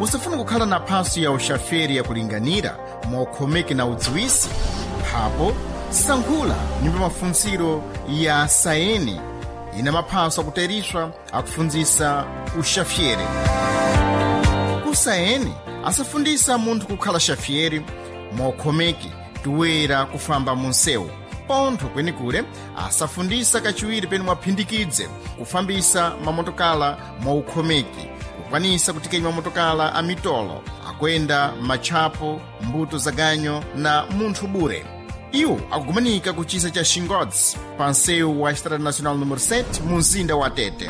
usafuna kukhala na phaso ya uxaferi ya kulinganira mokhomeke na udziwisi? Hapo sankhula nyumba mafunziro ya saeni ina maphaso akuteriswa akufunzisa uxaferi. Ku saeni asafundisa munthu kukhala xaferi mokhomeke tuwera kufamba munsewu. Pontho kwenikule asafundisa kachiwiri penu mwaphindikidze kufambisa mamotokala mwaukhomeki, kukwanisa kutikenya mamotokala a mitolo akwenda matchapo, mbuto za ganyo na munthu bure. Iwo akugumanika ku chisa cha Xingodzi pa nsewu wa Estrada Nacional número 7 mu mzinda wa Tete.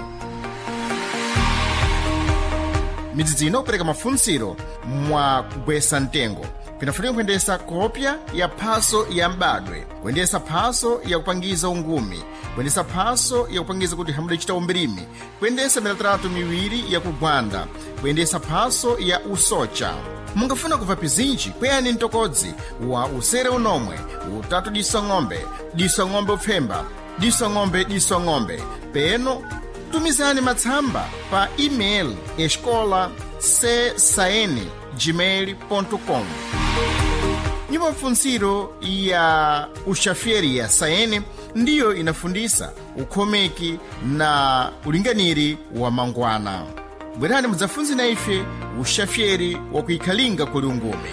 Midzidzi ino kupereka mafunziro mwa kugwesa mtengo pinafunika kuyendesa kopya ya phaso ya mbadwe, kuyendesa phaso ya kupangiza ungumi, kuyendesa phaso ya kupangiza kuti hamude chita umbirimi, kuyendesa milatrato miwiri ya kugwanda, kuyendesa phaso ya usocha. Mungafuna kuva pizinji kweyani mtokodzi wa usere unomwe utatu diso ng'ombe upfemba, diso ng'ombe peno tumizani matsamba pa email escola@saeni@gmail.com. Nyumba mafunziro ya uxaferi ya saeni ndiyo inafundisa ukhomeki na ulinganiri wa mangwana. Bwerani mudzafunzi na ife uxaferi wa kuikhalinga kuli ungumi.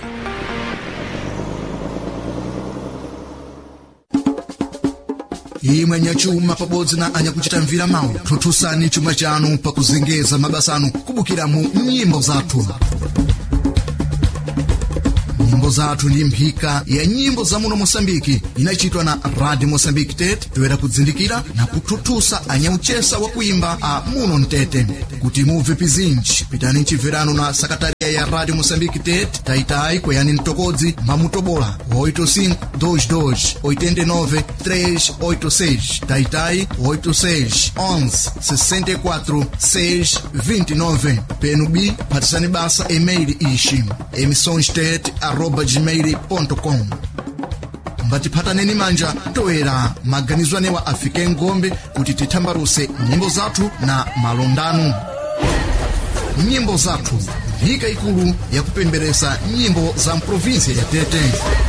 imwe nyachuma pabodzi na anyakuchita mvira mawu thuthusani chuma chanu pakuzengeza mabasa anu kubukira mu nyimbo zathu. Nyimbo zathu ndi mphika ya nyimbo za muno Mosambiki inachitwa na Radio Mosambiki Tete toera kudzindikira na kuthuthusa anyauchesa wa kuimba a muno Mtete. Kuti muve pizinji pitani chimverano na sakataria ya Radio Mosambiki Tete taitai kweyani mtokodzi mamutobola 85-288-386 taitai 86-11-64-629 penubi patisani basa email ishi emissonstate@gmail.com. mbatiphataneni manja toera maganizo anewa afike ngombe kuti tithambaruse nyimbo zathu na malondanu. Nyimbo zathu mphika ikulu ya kupemberesa nyimbo za mprovinsia ya Tete.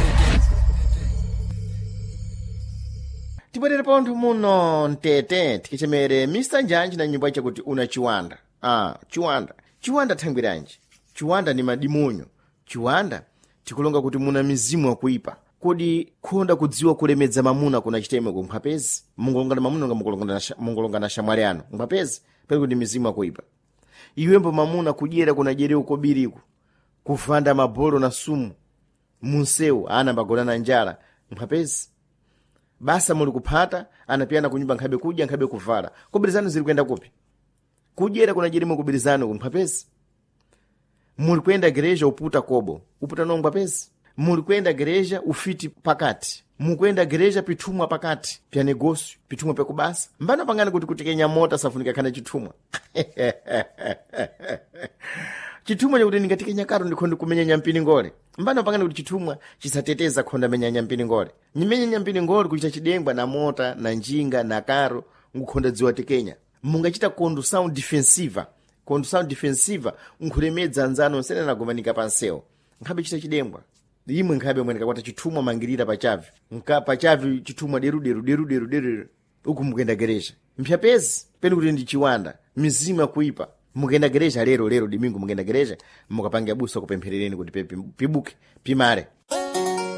Tibwerere pontho muno Mtete tikichemere Mr. Njanji na nyimbo yace kuti una chiwanda. Chiwanda thangwiranji. Chiwanda ni madimunyo. Chiwanda tikulonga kuti muna mizimu wa kuipa. Kodi khonda kudziwa kulemedza mamuna kuna chiteme kumphapezi. Mungolongana mamuna nga mungolongana shamwali anu. Mphapezi pali kuti mizimu wa kuipa. Iwembo mamuna kudyera kuna jere uko biriku. Kufanda mabolo na sumu. Munsewu ana mbagolana njala. Mphapezi. Basa muli kuphata anapiyana kunyumba nkhabe kudya nkhabe kuvala. Kubirizano zili kwenda kupi? Kudyera kuna jere mukubirizano kumphapezi. Muli kwenda gereja uputa kobo. Uputa nongwa pezi. Muli kwenda gereja ufiti pakati. Mukwenda gereja pitumwa pakati. Pya negosyo, pitumwa pya kubasa. Mbana pangana kuti kutikenya mota safunika kana chitumwa. Chitumwa cha kuti ningatikenya karo ndikondi kumenya nyampini ngole. Mbana pangana kuti chitumwa chisateteza khonda menya nyampini ngole. Nyimenya nyampini ngole kuchita chidengwa na mota, na njinga, na karo, ngukhonda dziwa tikenya. Mungachita condução defensiva. Condução defensiva nkulemedza anzano nsene nagomanika panseo. Nkhabe chita chidengwa. Imwe nkhabe mweneka kwata chitumwa mangirira pachavi. Pachavi chitumwa deru. Uku mukenda gereja. Mpyapezi penu kuti ndi chiwanda. Mizimu kuipa. Mukenda gereja lero dimingu mukenda gereja. Mukapangia busa kupempherereni kuti pibuke, pimare.